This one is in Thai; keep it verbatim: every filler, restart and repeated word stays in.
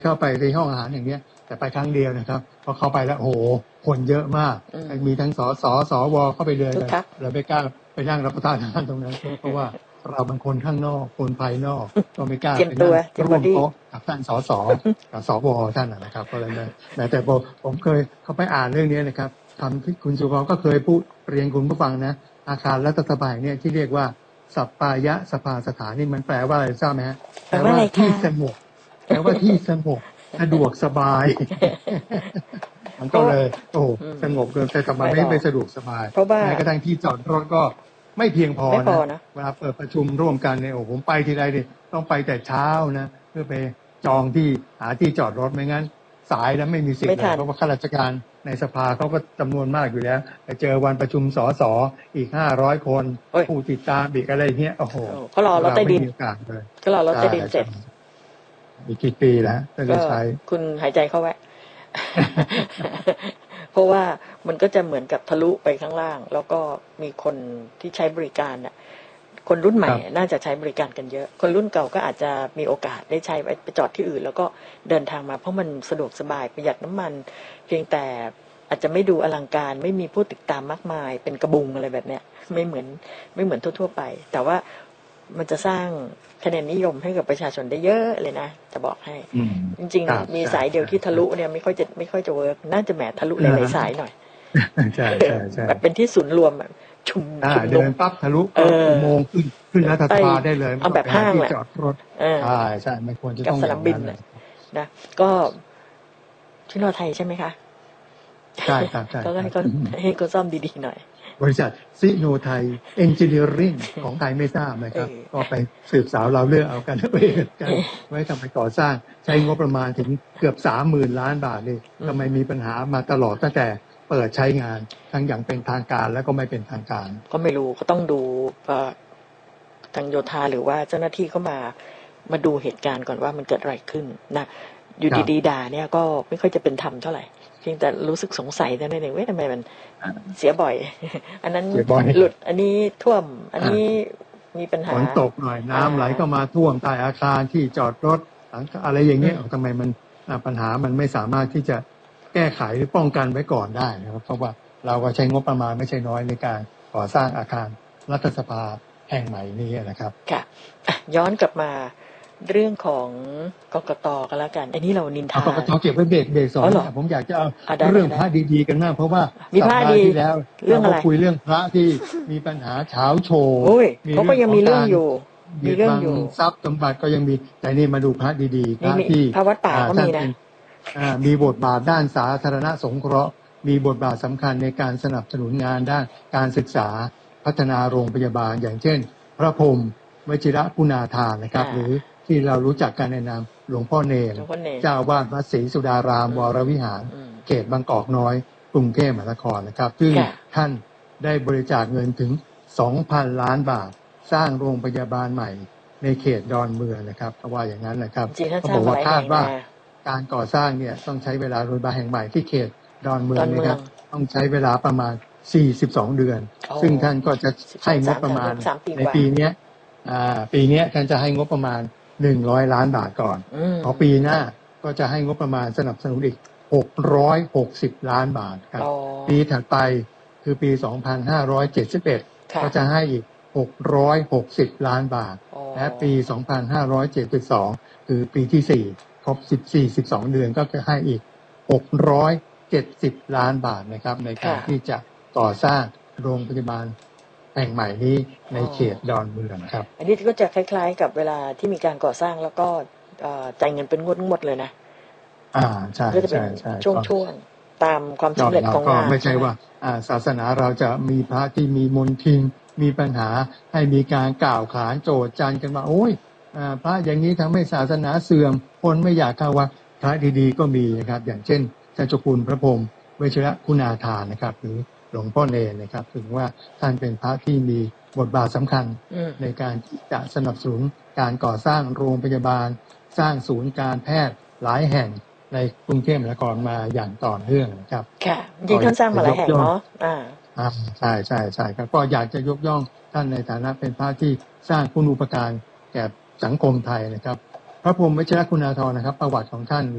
เข้าไปในห้องอาหารอย่างเนี้ยแต่ไปครั้งเดียวนะครับพอเข้าไปแล้วโอ้โหคนเยอะมากมีทั้งสสสวเข้าไปเลยเราไม่กล้าไปนั่งรับประทานอาหารตรงนั้นเพราะว่าเราเป็นคนข้างนอกคนภายนอกก็ไม่กล้าไปนั่งร่วมโต๊ะกับท่านสสกับสวท่านนะครับก็เลยนะแต่ผมเคยเขาไปอ่านเรื่องนี้นะครับทำที่คุณสุภาพก็เคยพูดเรียนคุณผู้ฟังนะอาคารรัฐสภาเนี่ยที่เรียกว่าสัปปายะสภาสถานนี่มันแปลว่าอะไรทราบไหมฮะแปลว่าที่สงบแปลว่าที่สงบสะดวกสบายมันก็เลยโอ้สงบเกินแต่ทำไมไม่ไปสะดวกสบายแม้กระทั่งที่จอดรถก็ไม่เพียงพอนะเวลาเปิดประชุมร่วมกันเนี่ยโอ้ผมไปทีไรเนี่ยต้องไปแต่เช้านะเพื่อไปจองที่หาที่จอดรถไม่งั้นสายแล้วไม่มีสิทธิ์เพราะว่าข้าราชการในสภาเขาก็จำนวนมากอยู่แล้วแต่เจอวันประชุมสสอีกห้าร้อยคนผู้ติดตามอีกอะไรเงี้ยโอ้โหเขารอรถใต้ดินก็รอรถใต้ดินเสร็จมีกี่ปีแล้วก็ใช้คุณหายใจเข้าไว้ เพราะว่ามันก็จะเหมือนกับทะลุไปข้างล่างแล้วก็มีคนที่ใช้บริการน่ะคนรุ่นใหม่น่าจะใช้บริการกันเยอะคนรุ่นเก่าก็อาจจะมีโอกาสได้ใช้ไปจอดที่อื่นแล้วก็เดินทางมาเพราะมันสะดวกสบายประหยัดน้ำมันเพียงแต่อาจจะไม่ดูอลังการไม่มีผู้ติดตามมากมายเป็นกระบุงอะไรแบบเนี้ยไม่เหมือนไม่เหมือนทั่วๆไปแต่ว่ามันจะสร้างคะแนนนิยมให้กับประชาชนได้เยอะเลยนะจะบอกให้จริงๆมีสายเดียวที่ทะลุเนี่ยไม่ค่อยจะไม่ค่อยจะเวิร์กน่าจะแหมทะลุหลายๆสายหน่อยใช่ใช่ใช่แบบเป็นที่ศูนย์รวมชุมชุมเดินปั๊บทะลุอุโมงค์ขึ้นขึ้นรัฐสภาได้เลยเอาแบบห้างแหละจอดรถใช่ใช่ไม่ควรจะต้องกับสนามบินนะก็ที่นอไทยใช่ไหมคะใช่ครับใช่ก็ให้ก็ให้ก็ซ่อมดีๆหน่อยบริษัทซิโนไทยเอนจิเนียริ่งของไทยไม่ทราบนะครับก็ไปสืบสาวเราเรื่องเอากันไปกันไว้ทำไปก่อสร้างใช้งบประมาณถึงเกือบสามหมื่นล้านบาทนี่ทำไมมีปัญหามาตลอดตั้งแต่เปิดใช้งานทั้งอย่างเป็นทางการแล้วก็ไม่เป็นทางการก็ไม่รู้ก็ต้องดูทางโยธาหรือว่าเจ้าหน้าที่เข้ามามาดูเหตุการณ์ก่อนว่ามันเกิดอะไรขึ้นนะอยู่ดีๆด่าเนี่ยก็ไม่ค่อยจะเป็นธรรมเท่าไหร่เพียงแต่รู้สึกสงสัยแต่ในเองว่าทำไมมันเสียบ่อยอันนั้นหลุดอันนี้ท่วมอันนี้มีปัญหาฝนตกหน่อยน้ำไหลก็มาท่วมใต้อาคารที่จอดรถอะไรอย่างเงี้ยทำไมมันปัญหามันไม่สามารถที่จะแก้ไขหรือป้องกันไว้ก่อนได้นะครับเพราะว่าเราก็ใช้งบประมาณไม่ใช่น้อยในการก่อสร้างอาคารรัฐสภาแห่งใหม่นี้นะครับค่ะย้อนกลับมาเรื่องของกกตกันแล้วกันอันนี้เรานินทากกตเก็บไว้เบรกเบรกสองผมอยากจะเอาเรื่องพระดีๆกันมากเพราะว่าสัปดาห์ที่แล้วเราคุยเรื่องพระที่มีปัญหาเช้าโชว์เขาก็ยังมีเรื่องอยู่มีเรื่องอยู่ทรัพย์สมบัติก็ยังมีแต่นี่มาดูพระดีๆพระที่พระวัดป่าก็มีนะมีบทบาทด้านสาธารณสงเคราะห์มีบทบาทสำคัญในการสนับสนุนงานด้านการศึกษาพัฒนาโรงพยาบาลอย่างเช่นพระพรหมวชิรคุณาทานนะครับหรือที่เรารู้จักกันในนามหลวงพ่อเนรเจ้าอาวาสวัดศรีสุดารามวรวิหารเขตบางกอกน้อยกรุงเทพมหานครนะครับซึ่งท่านได้บริจาคเงินถึง สองพัน ล้านบาทสร้างโรงพยาบาลใหม่ในเขตดอนเมืองนะครับเพราะว่าอย่างนั้นนะครับเขาบอกว่าคาดว่าการก่อสร้างเนี่ยต้องใช้เวลาโรงพยาบาลแห่งใหม่ที่เขตดอนเมืองนะครับต้องใช้เวลาประมาณสี่สิบสองเดือนซึ่งท่านก็จะให้งบประมาณในปีนี้อ่าปีนี้ท่านจะให้งบประมาณหนึ่งร้อยล้านบาทก่อนพอปีหน้าก็จะให้งบประมาณสนับสนุนอีกหกร้อยหกสิบล้านบาทครับปีถัดไปคือปีสองพันห้าร้อยเจ็ดสิบเอ็ดก็จะให้อีกหกร้อยหกสิบล้านบาทและปีสองพันห้าร้อยเจ็ดสิบสองคือปีที่สี่ครบสิบสี่ สิบสองเดือนก็จะให้อีกหกร้อยเจ็ดสิบล้านบาทนะครับในการที่จะก่อสร้างโรงพยาบาลแห่งใหม่นี้ในเขตดอนเมืองครับอันนี้ก็จะคล้ายๆกับเวลาที่มีการก่อสร้างแล้วก็จ่ายเงินเป็นงวดงวดเลยนะอ่าใช่ใช่ใช่ช่วงๆตามความสำเร็จของงานไม่ใช่ว่าอ่าศาสนาเราจะมีพระที่มีมนทินมีปัญหาให้มีการกล่าวขานโจษจันกันว่าโอ้ยอ่าพระอย่างนี้ทำให้ศาสนาเสื่อมคนไม่อยากเข้าวัดพระดีๆก็มีนะครับอย่างเช่นเจ้าเจ้าคุณพระพรหมวชิรคุณาทานนะครับหรือหลวงพ่อเนรนะครับถึงว่าท่านเป็นพระที่มีบทบาทสำคัญในการจะสนับสนุนการก่อสร้างโรงพยาบาลสร้างศูนย์การแพทย์หลายแห่งในกรุงเทพมหานครมาอย่างต่อเนื่องนะครับค่ะจริงท่านสร้างมาหลายแห่งเนาะอ่าอ่าใช่ใช่ใช่ครับก็อยากจะยกย่องท่านในฐานะเป็นพระที่สร้างคุณูปการแก่สังคมไทยนะครับพระพรหมวชิรคุณาทรนะครับประวัติของท่าน